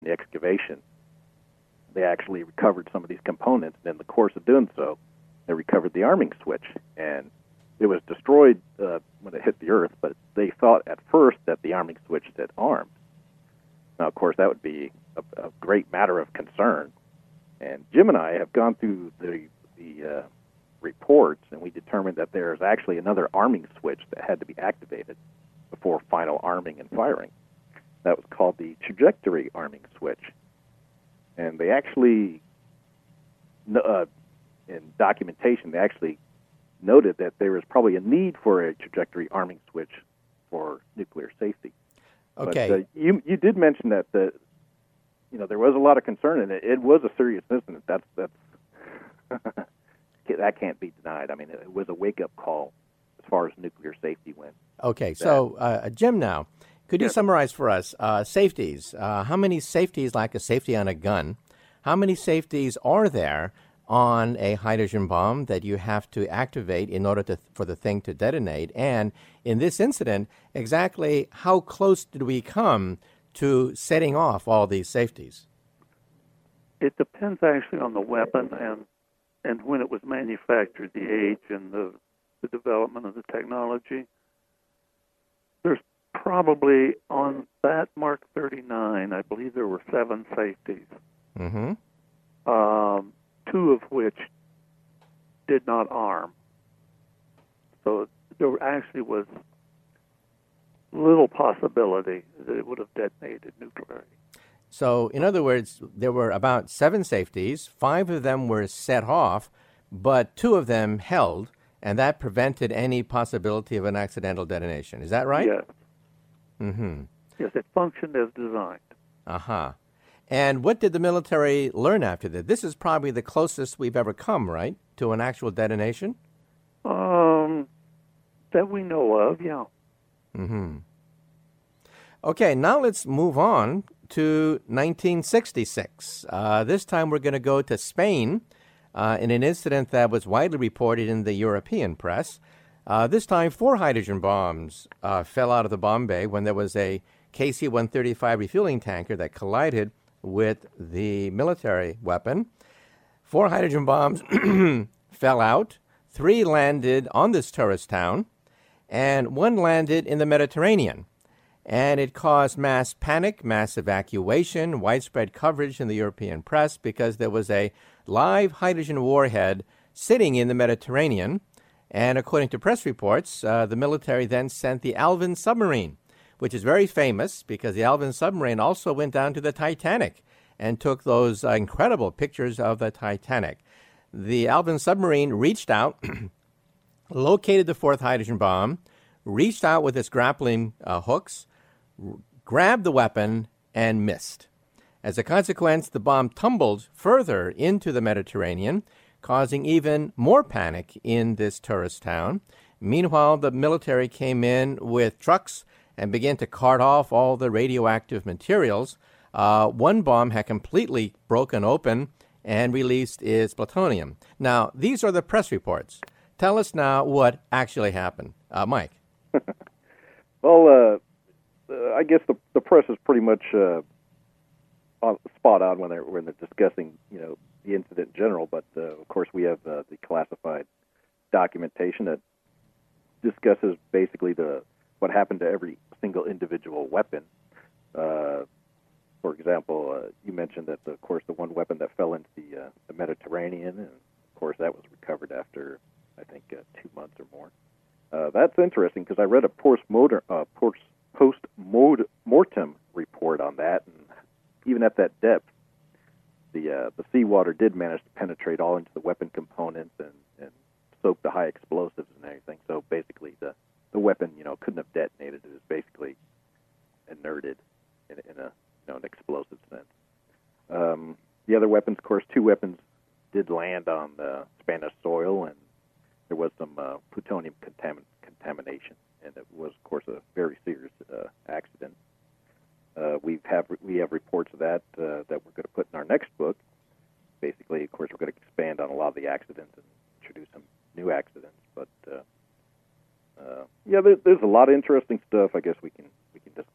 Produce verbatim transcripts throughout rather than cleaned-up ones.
the excavation, they actually recovered some of these components, and in the course of doing so, they recovered the arming switch, and it was destroyed uh, when it hit the Earth, but they thought at first that the arming switch had armed. Now, of course, that would be a, a great matter of concern, and Jim and I have gone through the, the uh, reports, and we determined that there is actually another arming switch that had to be activated before final arming and firing. That was called the trajectory arming switch. And they actually, uh, in documentation, they actually noted that there was probably a need for a trajectory arming switch for nuclear safety. Okay. But uh, you you did mention that the, you know, there was a lot of concern, and it, it was a serious incident. That's that's that can't be denied. I mean, it was a wake-up call as far as nuclear safety went. Okay. So, uh, Jim, now, could you Yes. summarize for us uh, safeties? Uh, how many safeties, like a safety on a gun, how many safeties are there on a hydrogen bomb that you have to activate in order to, for the thing to detonate? And in this incident, exactly how close did we come to setting off all these safeties? It depends actually on the weapon and and when it was manufactured, the age and the, the development of the technology. There's probably on that Mark thirty-nine, I believe there were seven safeties, Mm-hmm. um, two of which did not arm. So there actually was little possibility that it would have detonated nuclearly. So, in other words, there were about seven safeties. Five of them were set off, but two of them held, and that prevented any possibility of an accidental detonation. Is that right? Yes. Mm-hmm. Yes, it functioned as designed. Uh-huh. And what did the military learn after that? This is probably the closest we've ever come, right, to an actual detonation? Um, that we know of, yeah. Mm-hmm. Okay, now let's move on to nineteen sixty-six. Uh, this time we're going to go to Spain uh, in an incident that was widely reported in the European press. Uh, this time, four hydrogen bombs uh, fell out of the bomb bay when there was a K C one thirty-five refueling tanker that collided with the military weapon. Four hydrogen bombs fell out. Three landed on this tourist town, and one landed in the Mediterranean. And it caused mass panic, mass evacuation, widespread coverage in the European press because there was a live hydrogen warhead sitting in the Mediterranean. And according to press reports, uh, the military then sent the Alvin submarine, which is very famous because the Alvin submarine also went down to the Titanic and took those uh, incredible pictures of the Titanic. The Alvin submarine reached out, located the fourth hydrogen bomb, reached out with its grappling uh, hooks, r- grabbed the weapon, and missed. As a consequence, the bomb tumbled further into the Mediterranean, causing even more panic in this tourist town. Meanwhile, the military came in with trucks and began to cart off all the radioactive materials. Uh, one bomb had completely broken open and released its plutonium. Now, these are the press reports. Tell us now what actually happened. Uh, Mike. Well, uh, uh, I guess the the press is pretty much uh, on, spot on when they're when they're discussing, you know, the incident in general. But uh, of course, we have uh, the classified documentation that discusses basically the what happened to every single individual weapon. Uh, for example, uh, you mentioned that, of course, the one weapon that fell into the, uh, the Mediterranean, and of course that was recovered after, I think, uh, two months or more. Uh, that's interesting because I read a post-mortem uh, post-mortem report on that, and even at that depth, the uh, the seawater did manage to penetrate all into the weapon components and, and soak the high explosives and everything. So basically, the, the weapon, you know, couldn't have detonated. It was basically inerted in, in a you know an explosive sense. Um, the other weapons, of course, two weapons did land on the Spanish soil, and there was some uh, plutonium contamin- contamination, and it was, of course, a very serious uh, accident. Uh, we have we have reports of that uh, that we're going to put in our next book. Basically, of course, we're going to expand on a lot of the accidents and introduce some new accidents. But uh, uh, yeah, there, there's a lot of interesting stuff. I guess we can we can discuss on the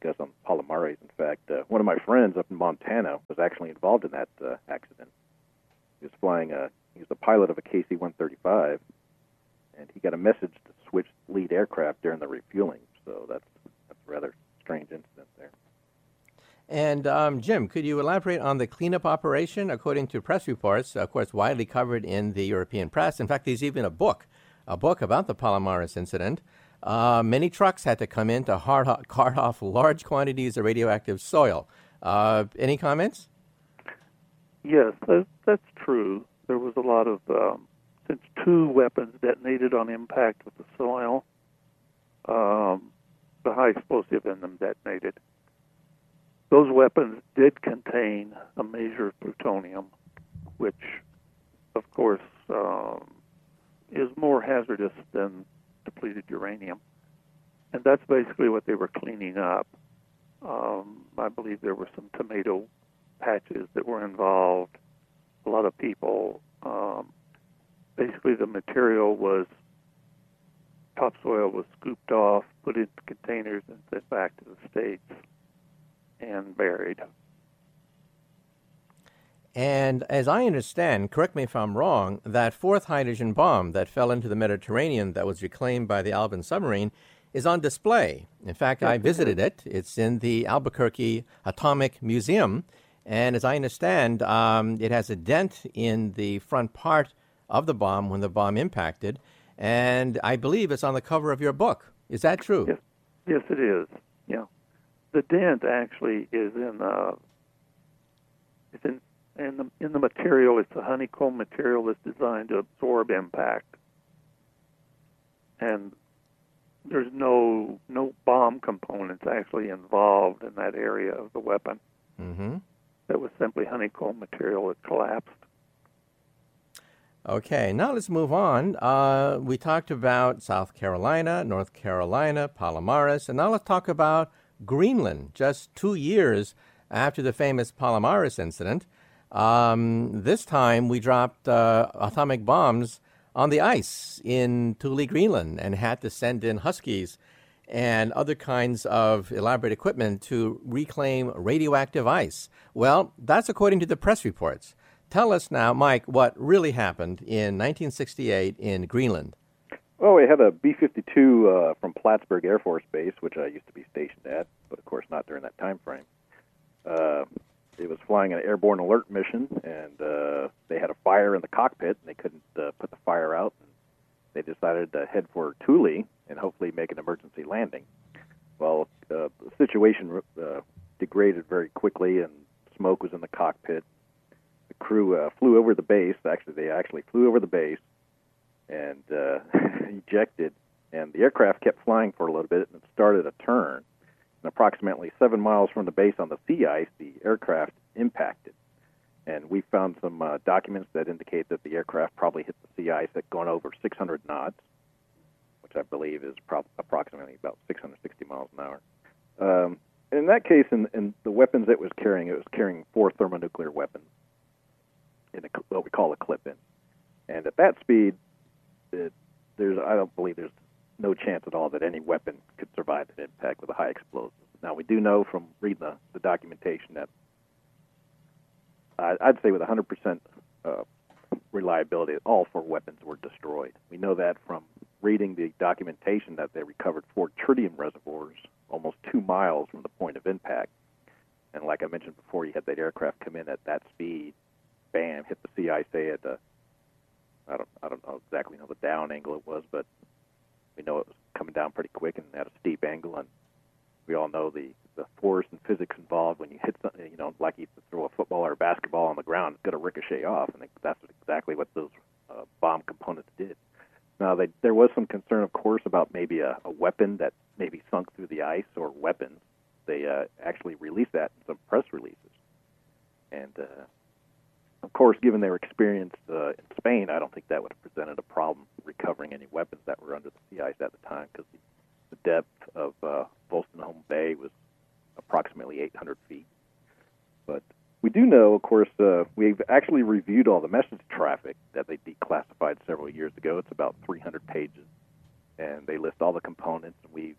Palomares. In fact, uh, one of my friends up in Montana was actually involved in that uh, accident. He was flying a, he was the pilot of a K C one thirty-five, and he got a message to switch lead aircraft during the refueling. So that's, that's a rather strange incident there. And um, Jim, could you elaborate on the cleanup operation? According to press reports, of course, widely covered in the European press. In fact, there's even a book, a book about the Palomares incident. Uh, many trucks had to come in to hard ho- cart off large quantities of radioactive soil. Uh, any comments? Yes, that, that's true. There was a lot of, um, since two weapons detonated on impact with the soil, um, the high explosive in them detonated. Those weapons did contain a measure of plutonium, which, of course, um, is more hazardous than depleted uranium. And that's basically what they were cleaning up. Um, I believe there were some tomato patches that were involved, a lot of people. Um, basically, the material was, topsoil was scooped off, put into containers, and sent back to the States and buried. And as I understand, correct me if I'm wrong, that fourth hydrogen bomb that fell into the Mediterranean that was reclaimed by the Alvin submarine is on display. In fact, I visited it. It's in the Albuquerque Atomic Museum. And as I understand, um, it has a dent in the front part of the bomb when the bomb impacted. And I believe it's on the cover of your book. Is that true? Yes, yes it is. Yeah. The dent actually is in uh, it's in in the in the material. It's a honeycomb material that's designed to absorb impact, and there's no no bomb components actually involved in that area of the weapon. Mm-hmm. That was simply honeycomb material that collapsed. Okay, now let's move on. Uh, we talked about South Carolina, North Carolina, Palomares, and now let's talk about Greenland, just two years after the famous Palomares incident. Um, this time we dropped uh, atomic bombs on the ice in Thule, Greenland, and had to send in Huskies and other kinds of elaborate equipment to reclaim radioactive ice. Well, that's according to the press reports. Tell us now, Mike, what really happened in nineteen sixty-eight in Greenland. Well, we had a B fifty-two uh, from Plattsburgh Air Force Base, which I used to be stationed at, but of course not during that time frame. Uh, it was flying an airborne alert mission, and uh, they had a fire in the cockpit, and they couldn't uh, put the fire out. And they decided to head for Thule and hopefully make an emergency landing. Well, uh, the situation uh, degraded very quickly, and smoke was in the cockpit. The crew uh, flew over the base. Actually, they actually flew over the base and uh, ejected, and the aircraft kept flying for a little bit, and it started a turn. And approximately seven miles from the base on the sea ice, the aircraft impacted. And we found some uh, documents that indicate that the aircraft probably hit the sea ice at going over six hundred knots, which I believe is pro- approximately about six hundred sixty miles an hour. Um, in that case, in, in the weapons it was carrying, it was carrying four thermonuclear weapons in a, what we call a clip-in. And at that speed, it, there's I don't believe there's no chance at all that any weapon could survive an impact with a high explosive. Now, we do know from reading the, the documentation that uh, I'd say with one hundred percent uh, reliability, all four weapons were destroyed. We know that from reading the documentation that they recovered four tritium reservoirs almost two miles from the point of impact. And like I mentioned before, you had that aircraft come in at that speed, bam, hit the sea ice, say at the, I don't, I don't know exactly know the down angle it was, but we know it was coming down pretty quick and at a steep angle, and we all know the, the force and physics involved when you hit something, you know, like you throw a football or a basketball on the ground, it's going to ricochet off, and that's exactly what those uh, bomb components did. Now, they, there was some concern, of course, about maybe a, a weapon that maybe sunk through the ice or weapons. They uh, actually released that in some press releases. And, uh, of course, given their experience uh, in Spain, I don't think that would have presented a problem recovering any weapons that were under the sea ice at the time, because the, the depth of uh, Wolstenholme Bay was approximately eight hundred feet. But we do know, of course, uh, we've actually reviewed all the message traffic that they declassified several years ago. It's about three hundred pages, and they list all the components. And we've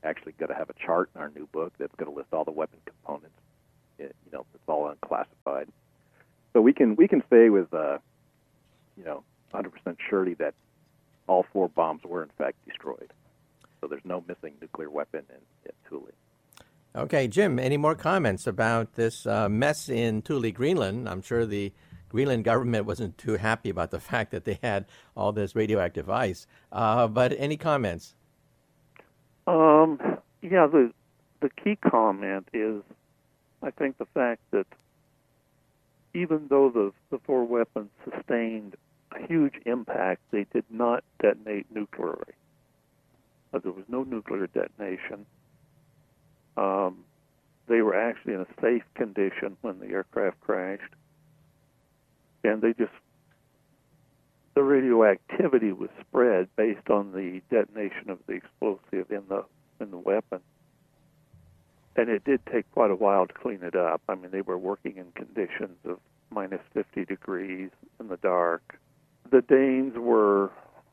actually going to have a chart in our new book that's going to list all the weapon components. It, you know, it's all unclassified. So we can we can say with uh, you know one hundred percent surety that all four bombs were in fact destroyed. So there's no missing nuclear weapon in, in Thule. Okay, Jim, any more comments about this uh, mess in Thule, Greenland? I'm sure the Greenland government wasn't too happy about the fact that they had all this radioactive ice. Uh, but any comments? Um, yeah, the the key comment is, I think, the fact that even though the, the four weapons sustained a huge impact, they did not detonate nuclearly. Uh, there was no nuclear detonation. Um, they were actually in a safe condition when the aircraft crashed. And they just, the radioactivity was spread based on the detonation of the explosive in the in the weapon. And it did take quite a while to clean it up. I mean, they were working in conditions of minus fifty degrees in the dark. The Danes were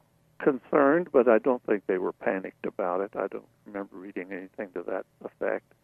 concerned, but I don't think they were panicked about it. I don't remember reading anything to that effect.